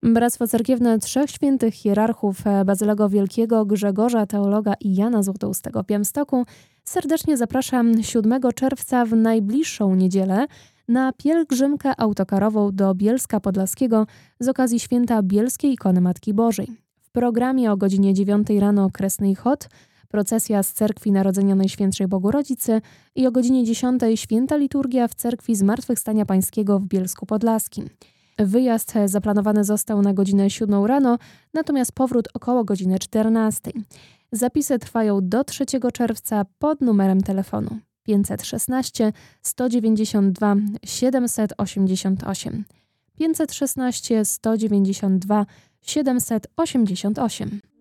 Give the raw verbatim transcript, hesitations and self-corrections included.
Bractwo Cerkiewne Trzech Świętych Hierarchów Bazylego Wielkiego, Grzegorza Teologa i Jana Złotoustego w Białymstoku serdecznie zapraszam siódmego czerwca w najbliższą niedzielę na pielgrzymkę autokarową do Bielska Podlaskiego z okazji święta Bielskiej Ikony Matki Bożej. W programie o godzinie dziewiątej rano Kresny Chod, procesja z Cerkwi Narodzenia Najświętszej Bogorodzicy i o godzinie dziesiątej święta liturgia w Cerkwi Zmartwychwstania Pańskiego w Bielsku Podlaskim. Wyjazd zaplanowany został na godzinę siódmą rano, natomiast powrót około godziny czternastej. Zapisy trwają do trzeciego czerwca pod numerem telefonu pięćset szesnaście sto dziewięćdziesiąt dwa siedemset osiemdziesiąt osiem. pięćset szesnaście sto dziewięćdziesiąt dwa siedemset osiemdziesiąt osiem.